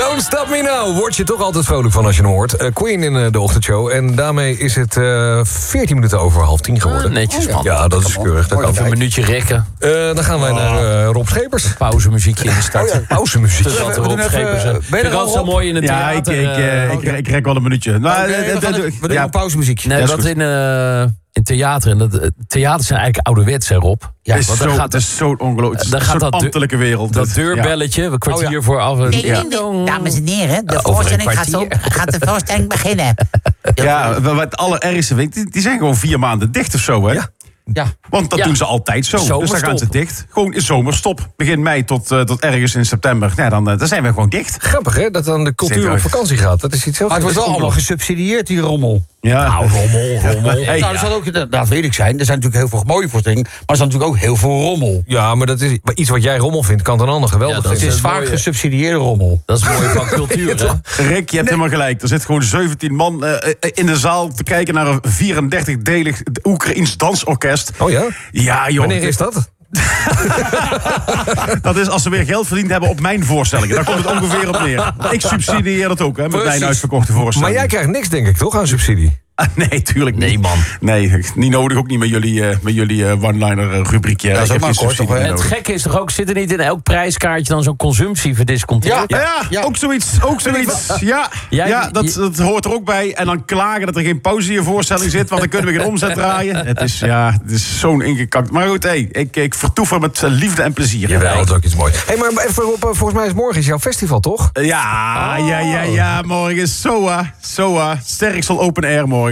Don't Stop Me Now. Word je toch altijd vrolijk van als je hem hoort. Queen in de ochtendshow. En daarmee is het 14 minuten over 9:30 geworden. Netjes, man. Ja, dat is keurig. Dat kan Even een minuutje rekken. Dan gaan wij naar Rob Schepers. Pauzemuziekje in de start. Pauzemuziek. Dat is altijd Rob Schepers. Ben je altijd zo mooi in het theater? Ik rek wel een minuutje. We doen een pauzemuziekje. Nee, Ja, dat in theater. En theater zijn eigenlijk ouderwets, hè, Rob? Ja, het is zo'n ongelooflijk. Het is zo'n ambtelijke wereld. Dat deurbelletje, een kwartier voor af. Dames en heren, de voorstelling beginnen. Ja, het allerergste vind ik, die zijn gewoon 4 maanden dicht of zo, hè? Ja. Want dat doen ze altijd zo. Dus dan gaan ze dicht. Gewoon in zomerstop. Begin mei tot ergens in september. Ja, dan zijn we gewoon dicht. Grappig, hè? Dat dan de cultuur op vakantie gaat. Dat is iets heel. Maar het wordt wel allemaal gesubsidieerd, die rommel. Ja. Nou, rommel. Hey, nou, dat weet ik zijn. Er zijn natuurlijk heel veel mooie voorstellingen. Maar er zijn natuurlijk ook heel veel rommel. Ja, maar dat is iets wat jij rommel vindt, kan dan ander geweldig Het is vaak gesubsidieerde rommel. Dat is mooi van cultuur, hè? Rick, je hebt helemaal gelijk. Er zit gewoon 17 man in de zaal te kijken naar een 34-delig Oekraïens dansorkest. Oh ja? Ja, joh. Wanneer is dat? Dat is als ze weer geld verdiend hebben op mijn voorstellingen. Daar komt het ongeveer op neer. Ik subsidieer dat ook, hè, met mijn uitverkochte voorstellingen. Maar jij krijgt niks, denk ik, toch, aan subsidie? Nee, tuurlijk niet. Nee, man. Nee, niet nodig, ook niet met jullie one-liner rubriekje. Dat is ook maar kort, toch? Het gekke is toch ook, zit er niet in elk prijskaartje dan zo'n consumptie verdisconteerd? Ja, ook zoiets. Ja, dat hoort er ook bij. En dan klagen dat er geen pauze in je voorstelling zit, want dan kunnen we geen omzet draaien. Het is zo'n ingekakt. Maar goed, ik vertoef er met liefde en plezier. Jawel, dat is ook iets moois. Hey, maar even op, volgens mij is morgen jouw festival, toch? Ja, morgen is SOA. Sterksel Open Air morgen.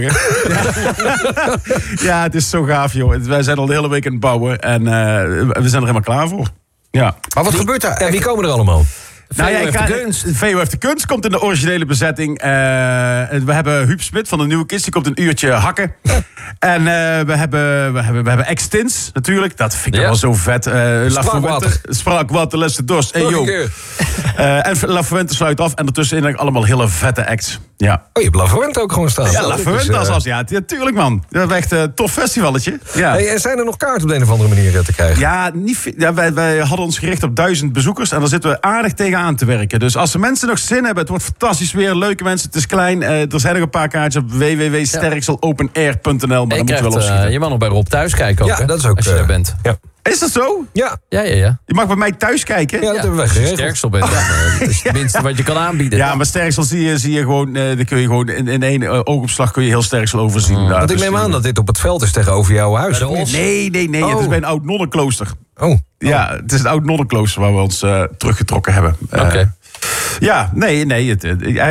Ja, het is zo gaaf, joh. Wij zijn al de hele week aan het bouwen en we zijn er helemaal klaar voor. Ja. Maar wat gebeurt er? Ja, wie komen er allemaal? VO heeft de Kunst komt in de originele bezetting. We hebben Huub Smit van de Nieuwe Kist. Die komt een uurtje hakken. En we hebben Extins natuurlijk. Dat vind ik wel zo vet. Spraakwater, Les de Dorst. En La Fuente sluit af. En ertussenin allemaal hele vette acts. Ja. Oh, je hebt La Fuente ook gewoon staan. Ja, La Fuente als ja, tuurlijk, man. Dat is echt een tof festivalletje. Ja. Hey, en zijn er nog kaarten op de een of andere manier te krijgen? Ja, wij hadden ons gericht op 1000 bezoekers. En daar zitten we aardig tegenaan te werken. Dus als de mensen nog zin hebben, het wordt fantastisch weer. Leuke mensen, het is klein. Er zijn nog een paar kaartjes op www.sterkselopenair.nl. Maar dan moeten we wel opschieten. Je mag nog bij Rob thuis kijken ook, ja, hè? Dat is ook, als je daar bent. Ja. Is dat zo? Ja. Je mag bij mij thuis kijken? Ja, dat hebben wij geregeld. Sterksel bent, dat is het minste wat je kan aanbieden. Ja, maar Sterksel zie je gewoon, dan kun je gewoon in één oogopslag kun je heel Sterksel overzien. Want ik neem aan dat dit op het veld is tegenover jouw huis. Nee. Het is bij een oud nonnenklooster. Oh. Ja, het is een oud nonnenklooster waar we ons teruggetrokken hebben. Oké. Ja,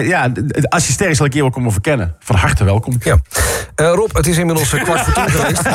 als je Sterksel een keer wil komen verkennen, van harte welkom. Ja. Rob, het is inmiddels 10:15 geweest.